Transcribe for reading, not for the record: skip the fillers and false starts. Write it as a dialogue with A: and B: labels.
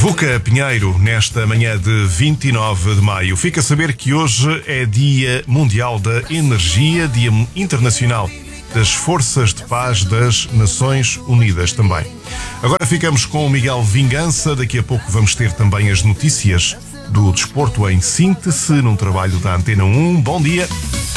A: Fuca Pinheiro, nesta manhã de 29 de maio. Fica a saber que hoje é Dia Mundial da Energia, Dia Internacional das Forças de Paz das Nações Unidas também. Agora ficamos com o Miguel Vingança. Daqui a pouco vamos ter também as notícias do desporto em síntese, num trabalho da Antena 1. Bom dia.